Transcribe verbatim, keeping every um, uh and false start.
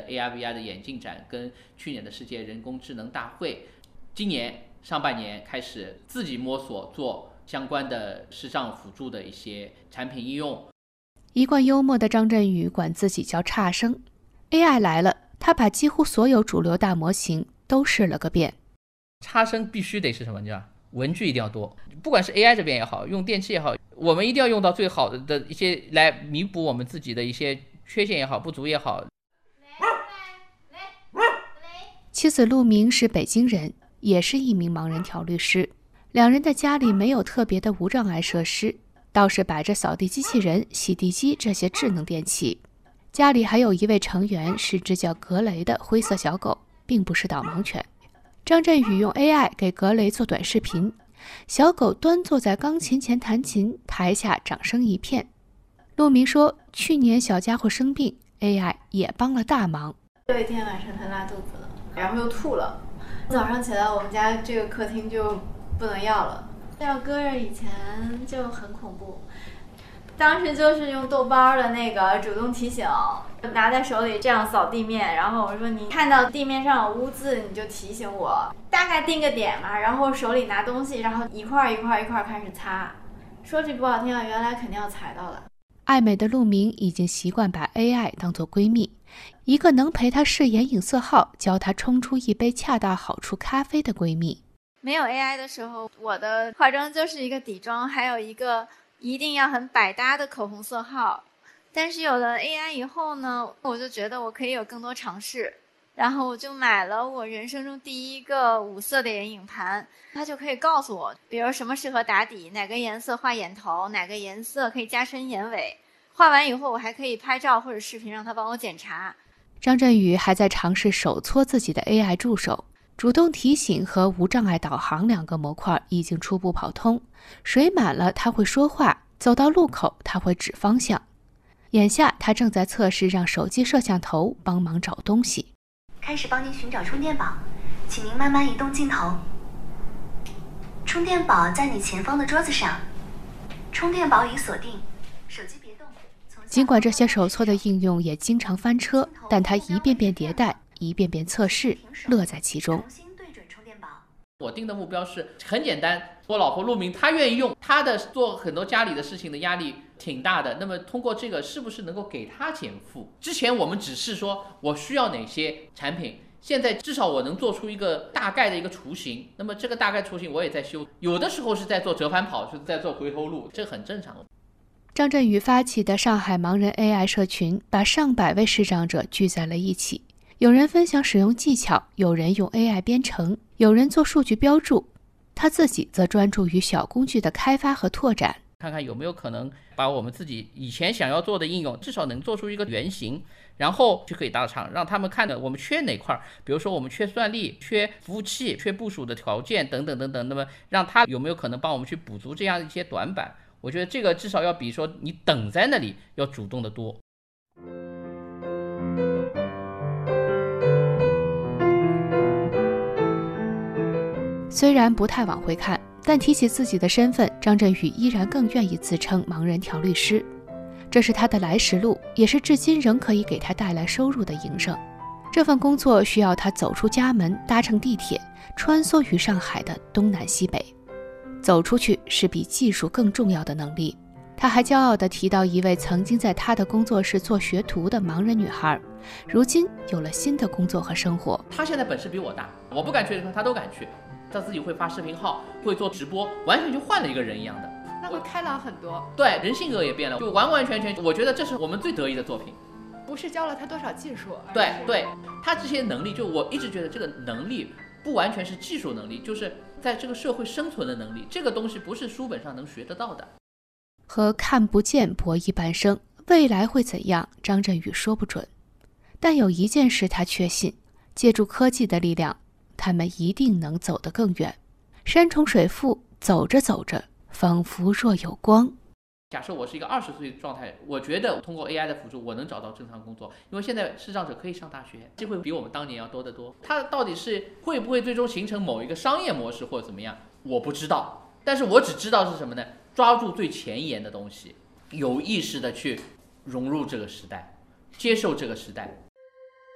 A R V R 的眼镜展，跟去年的世界人工智能大会，今年上半年开始自己摸索做相关的视障辅助的一些产品应用。 一贯幽默的张振宇管自己叫差生。 A I 来了，他把几乎所有主流大模型都试了个遍。 差生必须得是什么呢？文具一定要多，不管是 A I 这边也好，用电器也好，我们一定要用到最好的一些来弥补我们自己的一些缺陷也好，不足也好。 妻子陆明是北京人，也是一名盲人调律师。两人的家里没有特别的无障碍设施，倒是摆着扫地机器人、洗地机这些智能电器。家里还有一位成员是只叫格雷的灰色小狗，并不是导盲犬。张振宇用 A I 给格雷做短视频，小狗端坐在钢琴前弹琴，台下掌声一片。陆明说，去年小家伙生病， A I 也帮了大忙。 有一天晚上他拉肚子了，然后又吐了，早上起来我们家这个客厅就不能要了。要搁着以前就很恐怖，当时就是用豆包的那个主动提醒，拿在手里这样扫地面，然后我说你看到地面上有污渍你就提醒我，大概定个点嘛，然后手里拿东西，然后一块一块一块开始擦。说句不好听啊，原来肯定要踩到了。 爱美的陆明已经习惯把 A I 当作闺蜜，一个能陪她试眼影色号，教她冲出一杯恰到好处咖啡的闺蜜。 没有 A I 的时候，我的化妆就是一个底妆，还有一个一定要很百搭的口红色号。但是有了 A I 以后呢，我就觉得我可以有更多尝试，然后我就买了我人生中第一个五色的眼影盘，它就可以告诉我，比如什么适合打底，哪个颜色画眼头，哪个颜色可以加深眼尾。画完以后我还可以拍照或者视频让它帮我检查。 张振宇还在尝试手搓自己的 A I 助手，主动提醒和无障碍导航两个模块已经初步跑通，水满了它会说话，走到路口它会指方向。眼下他正在测试让手机摄像头帮忙找东西。 开始帮您寻找充电宝，请您慢慢移动镜头。充电宝在你前方的桌子上，充电宝已锁定，手机别动。 尽管这些手搓的应用也经常翻车，但他一遍遍迭代，一遍遍测试，乐在其中。 我定的目标是很简单，我老婆陆明她愿意用，她的做很多家里的事情的压力挺大的，那么通过这个是不是能够给她减负？之前我们只是说我需要哪些产品，现在至少我能做出一个大概的一个雏形，那么这个大概雏形我也在修，有的时候是在做折返跑，是在做回头路，这很正常。 张振宇发起的上海盲人 A I 社群，把上百位视障者聚在了一起，有人分享使用技巧，有人用 A I 编程，有人做数据标注，他自己则专注于小工具的开发和拓展， 看看有没有可能把我们自己以前想要做的应用至少能做出一个原型，然后就可以大厂让他们看的我们缺哪块，比如说我们缺算力，缺服务器，缺部署的条件等等等等，那么让他有没有可能帮我们去补足这样一些短板，我觉得这个至少要比说你等在那里要主动的多。 虽然不太往回看，但提起自己的身份，张振宇依然更愿意自称盲人调律师。这是他的来时路，也是至今仍可以给他带来收入的营生。这份工作需要他走出家门，搭乘地铁，穿梭于上海的东南西北。走出去是比技术更重要的能力。他还骄傲地提到一位曾经在他的工作室做学徒的盲人女孩，如今有了新的工作和生活。 他现在本事比我大，我不敢去的地方他都敢去，他自己会发视频号，会做直播，完全就换了一个人一样的。 那会开朗很多， 对，人性格也变了，就完完全全，我觉得这是我们最得意的作品。 不是教了他多少技术， 对对，他这些能力，就我一直觉得这个能力不完全是技术能力，就是在这个社会生存的能力，这个东西不是书本上能学得到的。 和看不见博弈半生，未来会怎样，张振宇说不准。但有一件事他确信，借助科技的力量，他们一定能走得更远。山重水复，走着走着，仿佛若有光。 假设我是一个二十岁的状态，我觉得通过 A I 的辅助，我能找到正常工作，因为现在视障者可以上大学，机会比我们当年要多得多。它到底是会不会最终形成某一个商业模式或者怎么样，我不知道。但是我只知道是什么呢？抓住最前沿的东西，有意识的去融入这个时代，接受这个时代。